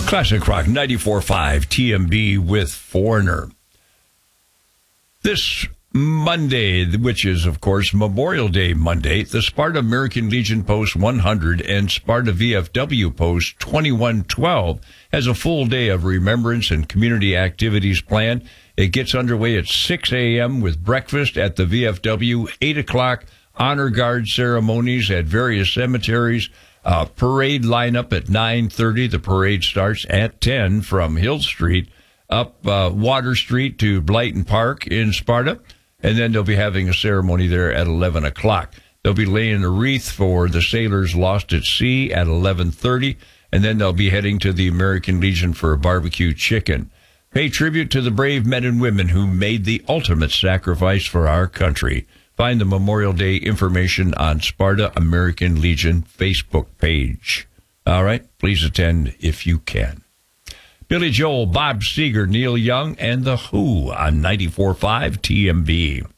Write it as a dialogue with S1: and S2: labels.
S1: Classic Rock 94.5 TMB with Foreigner. This Monday, which is, of course, Memorial Day Monday, the Sparta American Legion Post 100 and Sparta VFW Post 2112 has a full day of remembrance and community activities planned. It gets underway at 6 a.m. with breakfast at the VFW, 8 o'clock, honor guard ceremonies at various cemeteries, parade lineup at 9:30. The parade starts at 10 from Hill Street up Water Street to Blyton Park in Sparta. And then they'll be having a ceremony there at 11 o'clock. They'll be laying a wreath for the sailors lost at sea at 11:30. And then they'll be heading to the American Legion for a barbecue chicken. Pay tribute to the brave men and women who made the ultimate sacrifice for our country. Find the Memorial Day information on Sparta American Legion Facebook page. All right, please attend if you can. Billy Joel, Bob Seger, Neil Young, and The Who on 94.5 TMB.